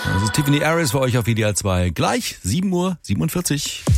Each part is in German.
Das ist Tiffany Harris für euch auf WDR 2. Gleich 7:47 Uhr.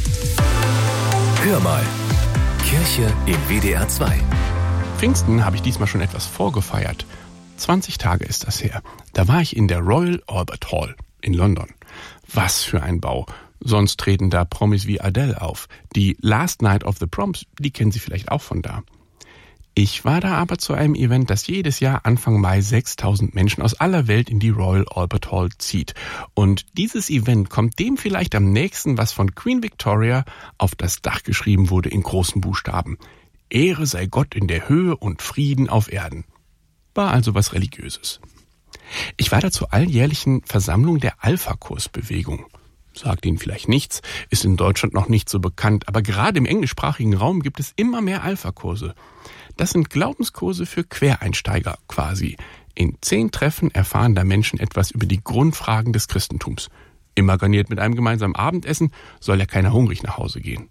Hör mal. Kirche im WDR 2. Pfingsten habe ich diesmal schon etwas vorgefeiert. 20 Tage ist das her. Da war ich in der Royal Albert Hall in London. Was für ein Bau. Sonst treten da Promis wie Adele auf. Die Last Night of the Proms, die kennen Sie vielleicht auch von da. Ich war da aber zu einem Event, das jedes Jahr Anfang Mai 6.000 Menschen aus aller Welt in die Royal Albert Hall zieht. Und dieses Event kommt dem vielleicht am nächsten, was von Queen Victoria auf das Dach geschrieben wurde in großen Buchstaben. Ehre sei Gott in der Höhe und Frieden auf Erden. War also was Religiöses. Ich war da zur alljährlichen Versammlung der Alpha-Kurs-Bewegung. Sagt Ihnen vielleicht nichts, ist in Deutschland noch nicht so bekannt, aber gerade im englischsprachigen Raum gibt es immer mehr Alpha-Kurse. Das sind Glaubenskurse für Quereinsteiger quasi. In 10 Treffen erfahren da Menschen etwas über die Grundfragen des Christentums. Immer garniert mit einem gemeinsamen Abendessen, soll ja keiner hungrig nach Hause gehen.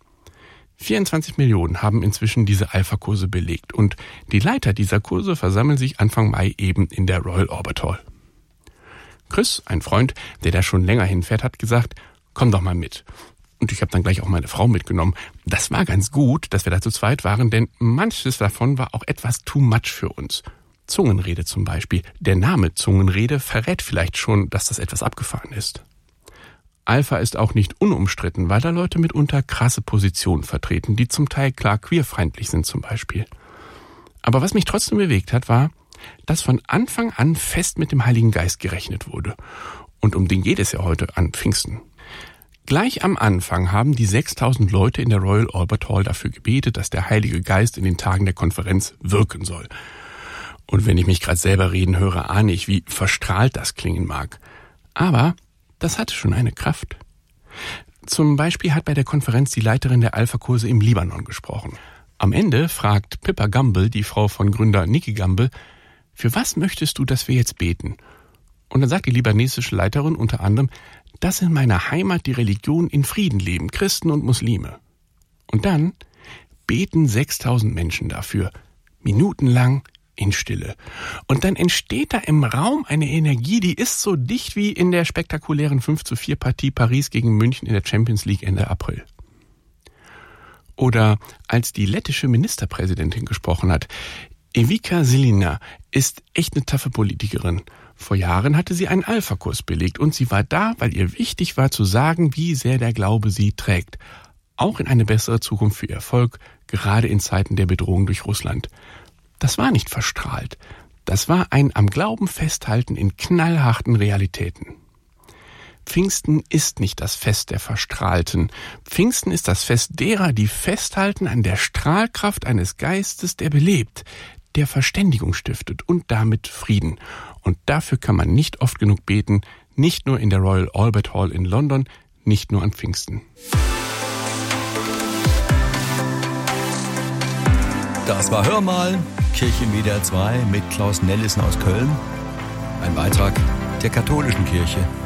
24 Millionen haben inzwischen diese Alpha-Kurse belegt und die Leiter dieser Kurse versammeln sich Anfang Mai eben in der Royal Albert Hall. Chris, ein Freund, der da schon länger hinfährt, hat gesagt, komm doch mal mit. Und ich habe dann gleich auch meine Frau mitgenommen. Das war ganz gut, dass wir da zu zweit waren, denn manches davon war auch etwas too much für uns. Zungenrede zum Beispiel. Der Name Zungenrede verrät vielleicht schon, dass das etwas abgefahren ist. Alpha ist auch nicht unumstritten, weil da Leute mitunter krasse Positionen vertreten, die zum Teil klar queerfeindlich sind zum Beispiel. Aber was mich trotzdem bewegt hat, war, dass von Anfang an fest mit dem Heiligen Geist gerechnet wurde. Und um den geht es ja heute an Pfingsten. Gleich am Anfang haben die 6.000 Leute in der Royal Albert Hall dafür gebetet, dass der Heilige Geist in den Tagen der Konferenz wirken soll. Und wenn ich mich gerade selber reden höre, ahne ich, wie verstrahlt das klingen mag. Aber das hatte schon eine Kraft. Zum Beispiel hat bei der Konferenz die Leiterin der Alpha-Kurse im Libanon gesprochen. Am Ende fragt Pippa Gamble, die Frau von Gründer Nicky Gamble, für was möchtest du, dass wir jetzt beten? Und dann sagt die libanesische Leiterin unter anderem, dass in meiner Heimat die Religionen in Frieden leben, Christen und Muslime. Und dann beten 6.000 Menschen dafür, minutenlang in Stille. Und dann entsteht da im Raum eine Energie, die ist so dicht wie in der spektakulären 5:4 Partie Paris gegen München in der Champions League Ende April. Oder als die lettische Ministerpräsidentin gesprochen hat, Ivica Silina ist echt eine taffe Politikerin. Vor Jahren hatte sie einen Alpha-Kurs belegt und sie war da, weil ihr wichtig war zu sagen, wie sehr der Glaube sie trägt. Auch in eine bessere Zukunft für ihr Volk, gerade in Zeiten der Bedrohung durch Russland. Das war nicht verstrahlt. Das war ein am Glauben festhalten in knallharten Realitäten. Pfingsten ist nicht das Fest der Verstrahlten. Pfingsten ist das Fest derer, die festhalten an der Strahlkraft eines Geistes, der belebt, der Verständigung stiftet und damit Frieden. Und dafür kann man nicht oft genug beten, nicht nur in der Royal Albert Hall in London, nicht nur an Pfingsten. Das war Hör mal, Kirche im WDR 2 mit Klaus Nellissen aus Köln. Ein Beitrag der katholischen Kirche.